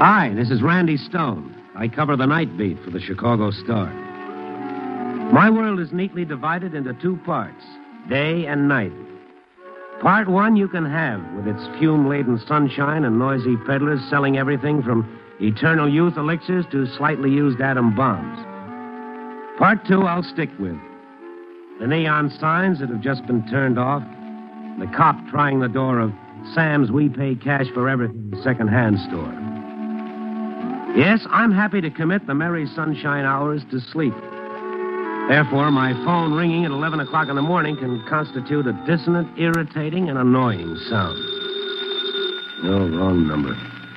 Hi, this is Randy Stone. I cover the night beat for the Chicago Star. My world is neatly divided into two parts, day and night. Part one you can have, with its fume-laden sunshine and noisy peddlers selling everything from eternal youth elixirs to slightly used atom bombs. Part two I'll stick with. The neon signs that have just been turned off, the cop trying the door of Sam's We Pay Cash for Everything second-hand store. Yes, I'm happy to commit the merry sunshine hours to sleep. Therefore, my phone ringing at 11 o'clock in the morning can constitute a dissonant, irritating, and annoying sound. No, wrong number.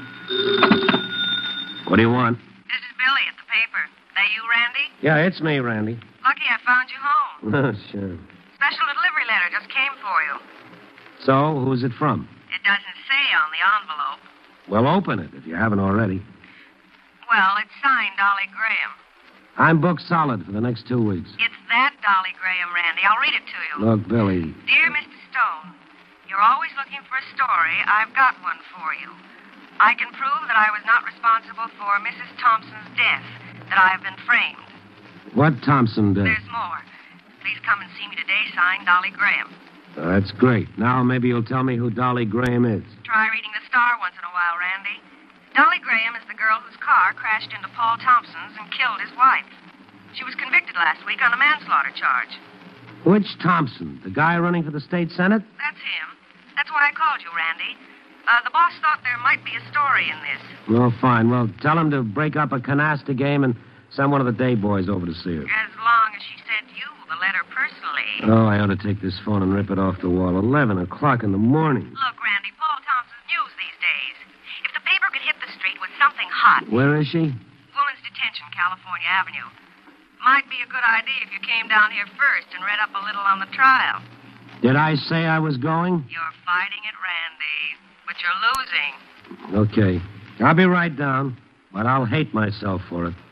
What do you want? This is Billy at the paper. That you, Randy? Yeah, it's me, Randy. Lucky I found you home. Oh, sure. Special delivery letter just came for you. So, who's it from? It doesn't say on the envelope. Well, open it if you haven't already. Well, it's signed Dolly Graham. I'm booked solid for the next 2 weeks. It's that Dolly Graham, Randy. I'll read it to you. Look, Billy. Dear Mr. Stone, you're always looking for a story. I've got one for you. I can prove that I was not responsible for Mrs. Thompson's death, that I have been framed. What Thompson did? There's more. Please come and see me today, signed Dolly Graham. That's great. Now maybe you'll tell me who Dolly Graham is. Try reading the Star once in a while, Randy. Dolly Graham is the girl whose car crashed into Paul Thompson's and killed his wife. She was convicted last week on a manslaughter charge. Which Thompson? The guy running for the state senate? That's him. That's why I called you, Randy. The boss thought there might be a story in this. Well, fine. Well, tell him to break up a canasta game and send one of the day boys over to see her. As long as she sent you the letter personally. Oh, I ought to take this phone and rip it off the wall. 11 o'clock in the morning. Look, Randy, Paul Thompson's news these days. If the paper could hit the street with something hot. Where is she? Woman's detention, California Avenue. Might be a good idea if you came down here first and read up a little on the trial. Did I say I was going? You're fighting it, Randy, but you're losing. Okay. I'll be right down, but I'll hate myself for it.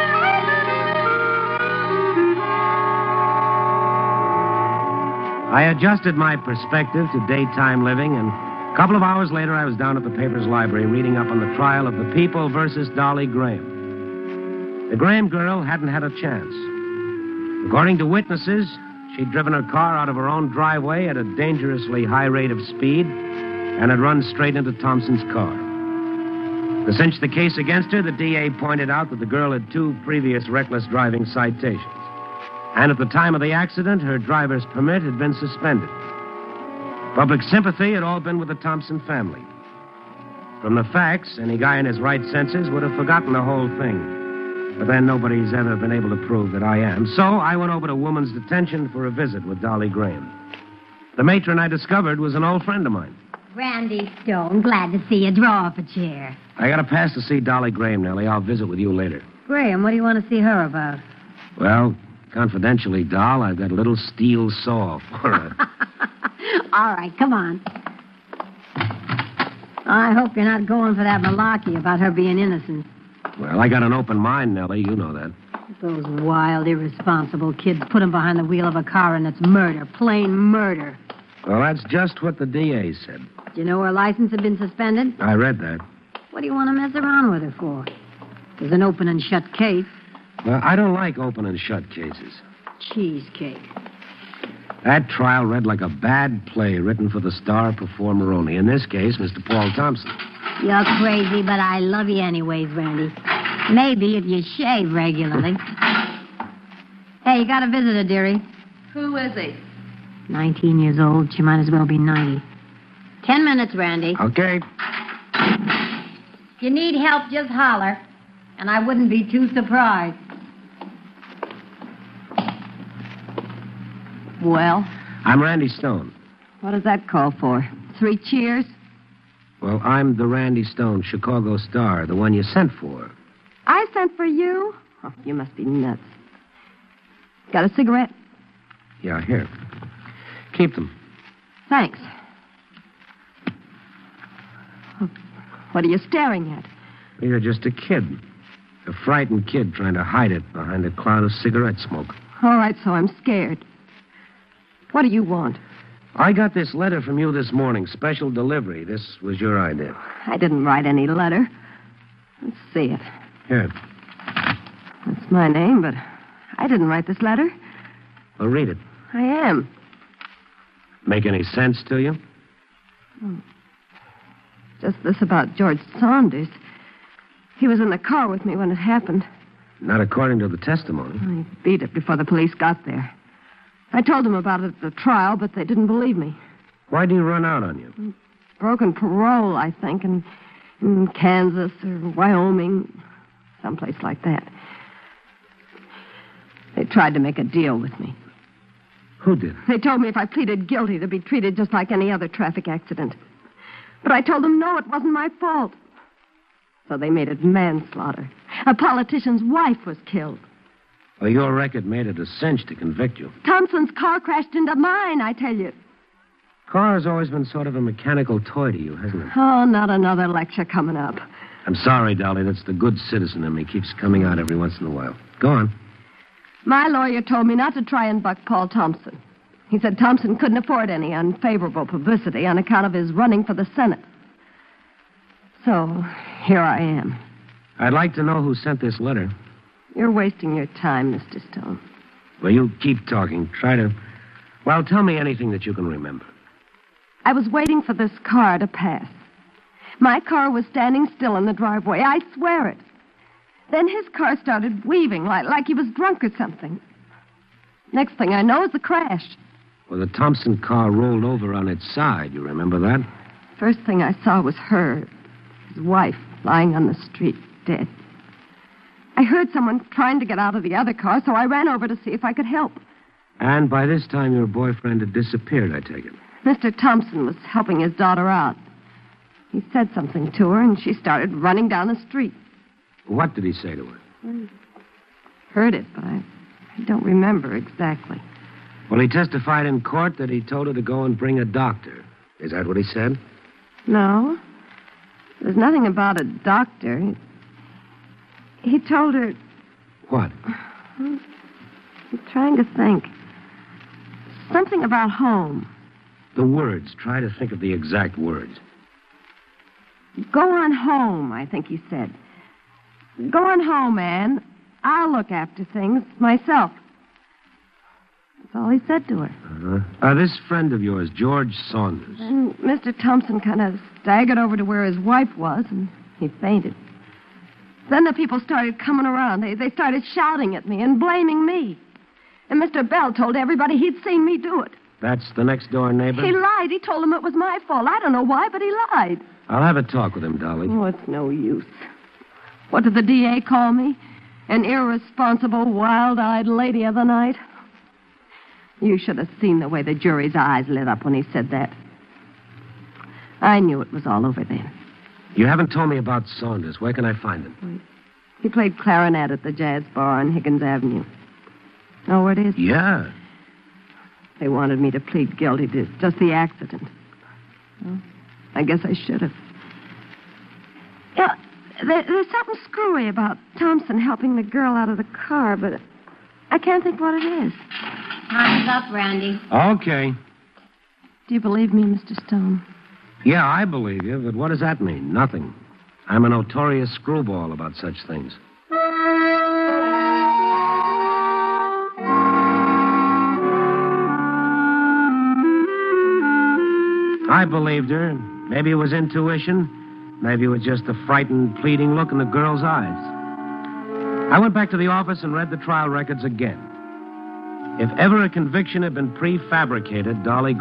I adjusted my perspective to daytime living, and a couple of hours later I was down at the paper's library reading up on the trial of the People versus Dolly Graham. The Graham girl hadn't had a chance. According to witnesses, she'd driven her car out of her own driveway at a dangerously high rate of speed and had run straight into Thompson's car. To cinch the case against her, the DA pointed out that the girl had 2 previous reckless driving citations. And at the time of the accident, her driver's permit had been suspended. Public sympathy had all been with the Thompson family. From the facts, any guy in his right senses would have forgotten the whole thing. But then nobody's ever been able to prove that I am. So I went over to woman's detention for a visit with Dolly Graham. The matron I discovered was an old friend of mine. Randy Stone, glad to see you. Draw up a chair. I got a pass to see Dolly Graham, Nellie. I'll visit with you later. Graham, what do you want to see her about? Well, confidentially, doll, I've got a little steel saw for her. All right, come on. I hope you're not going for that malarkey about her being innocent. Well, I got an open mind, Nellie. You know that. Those wild, irresponsible kids put him behind the wheel of a car, and it's murder, plain murder. Well, that's just what the DA said. Do you know her license had been suspended? I read that. What do you want to mess around with her for? There's an open and shut case. Well, I don't like open and shut cases. Cheesecake. That trial read like a bad play written for the star performer only. In this case, Mr. Paul Thompson. You're crazy, but I love you anyways, Randy. Maybe if you shave regularly. Hey, you got a visitor, dearie. Who is he? 19 years old. She might as well be 90. 10 minutes, Randy. Okay. If you need help, just holler. And I wouldn't be too surprised. Well, I'm Randy Stone. what does that call for? 3 cheers? Well, I'm the Randy Stone, Chicago Star, the one you sent for. I sent for you? Oh, you must be nuts. Got a cigarette? Yeah, here. Keep them. Thanks. What are you staring at? You're just a kid. A frightened kid trying to hide it behind a cloud of cigarette smoke. All right, so I'm scared. What do you want? I got this letter from you this morning, special delivery. This was your idea. I didn't write any letter. Let's see it. Here. That's my name, but I didn't write this letter. Well, read it. I am. Make any sense to you? Just this about George Saunders. He was in the car with me when it happened. Not according to the testimony. I beat it before the police got there. I told them about it at the trial, but they didn't believe me. Why'd he run out on you? Broken parole, I think, in Kansas or Wyoming, someplace like that. They tried to make a deal with me. Who did? They told me if I pleaded guilty to be treated just like any other traffic accident. But I told them, no, it wasn't my fault. So they made it manslaughter. A politician's wife was killed. Well, your record made it a cinch to convict you. Thompson's car crashed into mine, I tell you. Car has always been sort of a mechanical toy to you, hasn't it? Oh, not another lecture coming up. I'm sorry, Dolly. That's the good citizen in me. Keeps coming out every once in a while. Go on. My lawyer told me not to try and buck Paul Thompson. He said Thompson couldn't afford any unfavorable publicity on account of his running for the Senate. So, here I am. I'd like to know who sent this letter. You're wasting your time, Mr. Stone. Well, you keep talking. Try to... Well, tell me anything that you can remember. I was waiting for this car to pass. My car was standing still in the driveway. I swear it. Then his car started weaving like he was drunk or something. Next thing I know is the crash. Well, the Thompson car rolled over on its side. You remember that? First thing I saw was her, his wife, lying on the street, dead. I heard someone trying to get out of the other car, so I ran over to see if I could help. And by this time, your boyfriend had disappeared, I take it. Mr. Thompson was helping his daughter out. He said something to her, and she started running down the street. What did he say to her? Heard it, but I don't remember exactly. Well, he testified in court that he told her to go and bring a doctor. Is that what he said? No. There's nothing about a doctor. He told her... What? I'm trying to think. Something about home. The words. Try to think of the exact words. Go on home, I think he said. Go on home, Anne. I'll look after things myself. That's all he said to her. This friend of yours, George Saunders. And Mr. Thompson kind of staggered over to where his wife was, and he fainted. Then the people started coming around. They started shouting at me and blaming me. And Mr. Bell told everybody he'd seen me do it. That's the next-door neighbor? He lied. He told them it was my fault. I don't know why, but he lied. I'll have a talk with him, Dolly. Oh, it's no use. What did the DA call me? An irresponsible, wild-eyed lady of the night? You should have seen the way the jury's eyes lit up when he said that. I knew it was all over then. You haven't told me about Saunders. Where can I find him? He played clarinet at the Jazz Bar on Higgins Avenue. Know where it is? Yeah. They wanted me to plead guilty to just the accident. Well, I guess I should have. Yeah, there's something screwy about Thompson helping the girl out of the car, but I can't think what it is. Time's up, Randy. Okay. Do you believe me, Mr. Stone? Yeah, I believe you, but what does that mean? Nothing. I'm a notorious screwball about such things. I believed her. Maybe it was intuition. Maybe it was just the frightened, pleading look in the girl's eyes. I went back to the office and read the trial records again. If ever a conviction had been prefabricated, Dolly